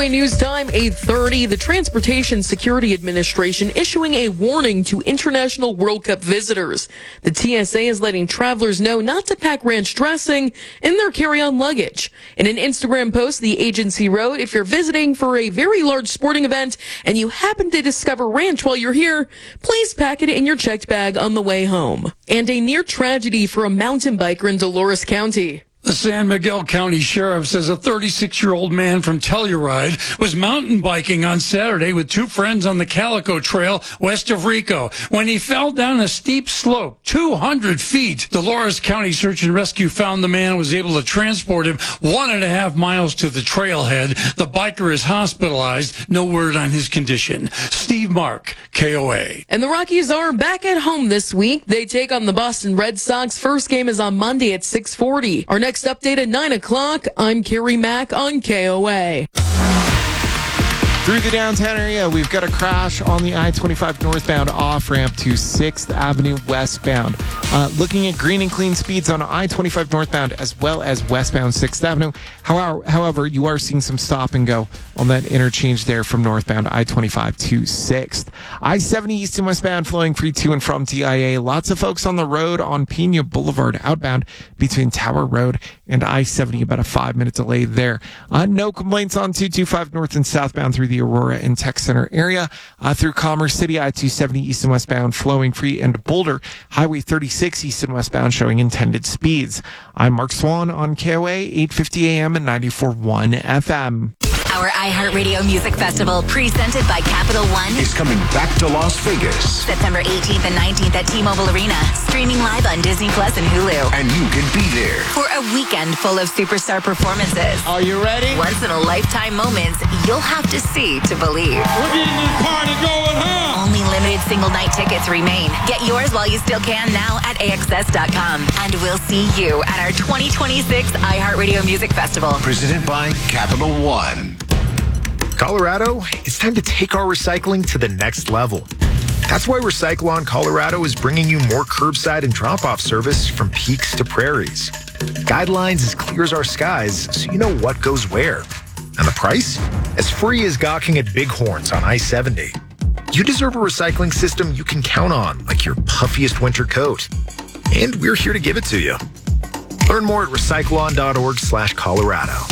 KOA News Time, 8:30. The Transportation Security Administration issuing a warning to international World Cup visitors. The TSA is letting travelers know not to pack ranch dressing in their carry-on luggage. In an Instagram post, the agency wrote, if you're visiting for a very large sporting event and you happen to discover ranch while you're here, please pack it in your checked bag on the way home. And a near tragedy for a mountain biker in Dolores County. The San Miguel County Sheriff says a 36-year-old man from Telluride was mountain biking on Saturday with two friends on the Calico Trail west of Rico when he fell down a steep slope, 200 feet. Dolores County Search and Rescue found the man, was able to transport him 1.5 miles to the trailhead. The biker is hospitalized. No word on his condition. Steve Mark, KOA. And the Rockies are back at home this week. They take on the Boston Red Sox. First game is on Monday at 6:40. Our next update at 9 o'clock. I'm Carrie Mack on KOA. Through the downtown area, we've got a crash on the I-25 northbound off-ramp to 6th Avenue westbound. Looking at green and clean speeds on I-25 northbound as well as westbound 6th Avenue. However, you are seeing some stop and go on that interchange there from northbound I-25 to 6th. I-70 east and westbound flowing free to and from TIA. Lots of folks on the road on Pena Boulevard outbound between Tower Road and I-70. About a 5-minute delay there. No complaints on 225 north and southbound through the Aurora and Tech Center area. Through Commerce City, I-270 east and westbound flowing free, and Boulder, Highway 36 east and westbound showing intended speeds. I'm Mark Swan on KOA, 850 AM and 94.1 FM. Our iHeartRadio Music Festival, presented by Capital One, is coming back to Las Vegas. September 18th and 19th at T-Mobile Arena, streaming live on Disney Plus and Hulu. And you can be there For a weekend full of superstar performances. Are you ready? Once-in-a-lifetime moments you'll have to see to believe. We're getting this party going, huh? Only limited single-night tickets remain. Get yours while you still can now at AXS.com. And we'll see you at our 2026 iHeartRadio Music Festival. Presented by Capital One. Colorado, it's time to take our recycling to the next level. That's why Recyclon Colorado is bringing you more curbside and drop-off service from peaks to prairies. Guidelines as clear as our skies, so you know what goes where. And the price? As free as gawking at Bighorns on I-70. You deserve a recycling system you can count on, like your puffiest winter coat. And we're here to give it to you. Learn more at recyclon.org/Colorado.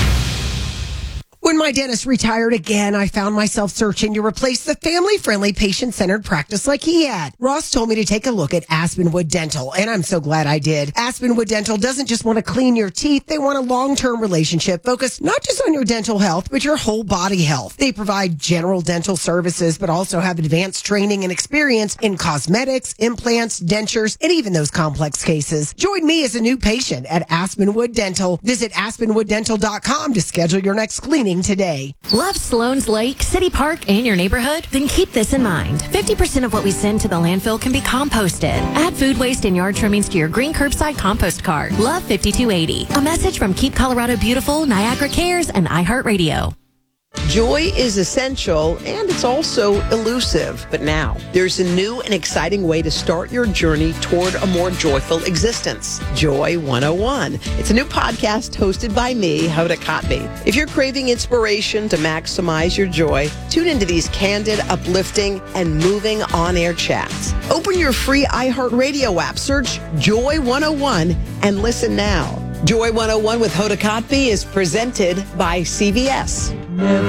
When my dentist retired again, I found myself searching to replace the family-friendly, patient-centered practice like he had. Ross told me to take a look at Aspenwood Dental, and I'm so glad I did. Aspenwood Dental doesn't just want to clean your teeth. They want a long-term relationship focused not just on your dental health, but your whole body health. They provide general dental services, but also have advanced training and experience in cosmetics, implants, dentures, and even those complex cases. Join me as a new patient at Aspenwood Dental. Visit aspenwooddental.com to schedule your next cleaning today. Love Sloan's Lake, City Park, and your neighborhood? Then keep this in mind. 50% of what we send to the landfill can be composted. Add food waste and yard trimmings to your green curbside compost card. Love 5280. A message from Keep Colorado Beautiful, Niagara Cares, and iHeartRadio. Joy is essential, and it's also elusive. But now, there's a new and exciting way to start your journey toward a more joyful existence. Joy 101. It's a new podcast hosted by me, Hoda Kotb. If you're craving inspiration to maximize your joy, tune into these candid, uplifting, and moving on-air chats. Open your free iHeartRadio app, search Joy 101, and listen now. Joy 101 with Hoda Kotb is presented by CVS. Never